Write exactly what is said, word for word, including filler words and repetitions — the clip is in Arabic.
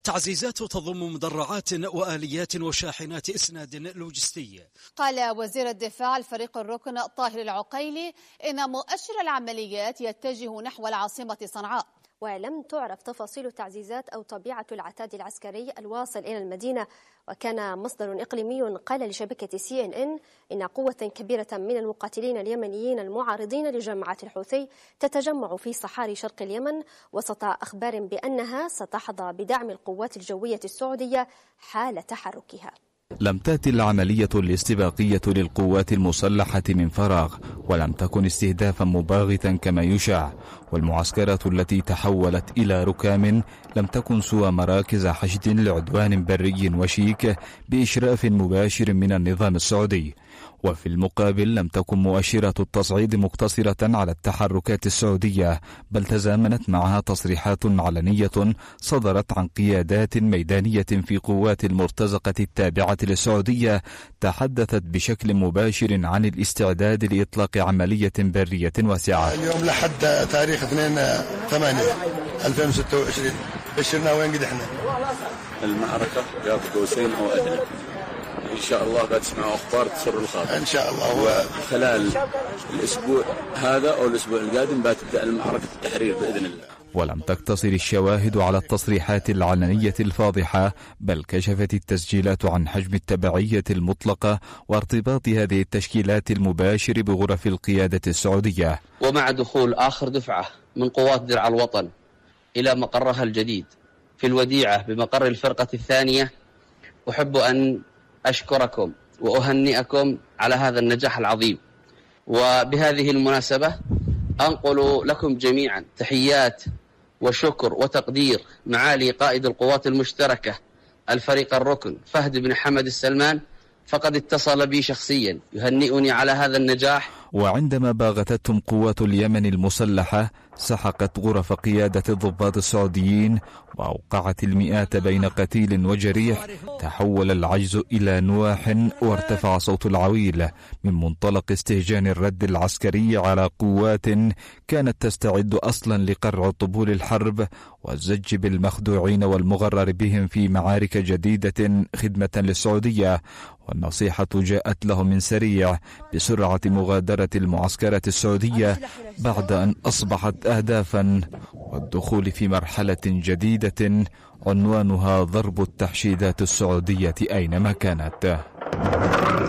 تعزيزات تضم مدرعات وآليات وشاحنات إسناد لوجستي. قال وزير الدفاع الفريق الركن طاهر العقيلي إن مؤشر العمليات يتجه نحو العاصمة صنعاء. ولم تعرف تفاصيل التعزيزات أو طبيعة العتاد العسكري الواصل إلى المدينة. وكان مصدر إقليمي قال لشبكة سي إن إن إن قوة كبيرة من المقاتلين اليمنيين المعارضين لجماعة الحوثي تتجمع في صحاري شرق اليمن وسط أخبار بأنها ستحظى بدعم القوات الجوية السعودية حال تحركها. لم تأتي العملية الاستباقية للقوات المسلحة من فراغ، ولم تكن استهدافا مباغتا كما يشاع، والمعسكرات التي تحولت إلى ركام لم تكن سوى مراكز حشد لعدوان بري وشيك بإشراف مباشر من النظام السعودي. وفي المقابل لم تكن مؤشرات التصعيد مقتصرة على التحركات السعودية، بل تزامنت معها تصريحات علنية صدرت عن قيادات ميدانية في قوات المرتزقة التابعة للسعودية تحدثت بشكل مباشر عن الاستعداد لإطلاق عملية برية واسعة. اليوم لحد تاريخ اثنين ثمانية ألفين وستة وعشرين بشرنا وين قد احنا؟ المعركة قاب قوسين أو أدنى. إن شاء الله قد تسمعوا أخبار تسر الخاطر إن شاء الله. خلال الأسبوع هذا أو الأسبوع القادم بتبدأ المعركة التحرير بإذن الله. ولم تقتصر الشواهد على التصريحات العلنية الفاضحة، بل كشفت التسجيلات عن حجم التبعية المطلقة وارتباط هذه التشكيلات المباشر بغرف القيادة السعودية. ومع دخول آخر دفعة من قوات درع الوطن إلى مقرها الجديد في الوديعة بمقر الفرقة الثانية، أحب أن أشكركم وأهنئكم على هذا النجاح العظيم. وبهذه المناسبة أنقل لكم جميعا تحيات وشكر وتقدير معالي قائد القوات المشتركة الفريق الركن فهد بن حمد السلمان، فقد اتصل بي شخصيا يهنئني على هذا النجاح. وعندما باغتتهم قوات اليمن المسلحة سحقت غرف قيادة الضباط السعوديين وأوقعت المئات بين قتيل وجريح، تحول العجز إلى نواح وارتفع صوت العويل من منطلق استهجان الرد العسكري على قوات كانت تستعد أصلا لقرع طبول الحرب والزج بالمخدوعين والمغرر بهم في معارك جديدة خدمة للسعودية. والنصيحة جاءت لهم من سريع بسرعة مغادرة المعسكرات السعودية بعد أن أصبحت أهدافا، والدخول في مرحلة جديدة عنوانها ضرب التحشيدات السعودية أينما كانت.